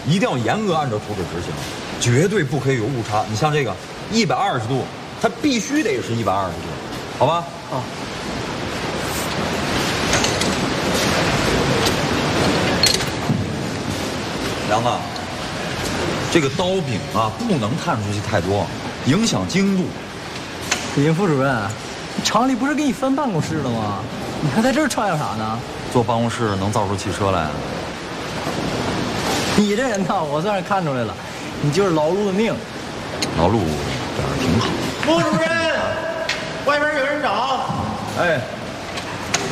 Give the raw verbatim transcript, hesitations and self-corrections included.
一定要严格按照图纸执行，绝对不可以有误差。你像这个一百二十度，它必须得是一百二十度，好吧？ 好。 梁子，这个刀柄啊，不能探出去太多，影响精度。 尹副主任，厂里不是给你分办公室了吗？你还在这儿穿悠啥呢？ 坐办公室能造出汽车来？ 你这人呐，我算是看出来了，你就是劳碌的命。 劳碌点儿挺好。 副主任，外边有人找。 哎。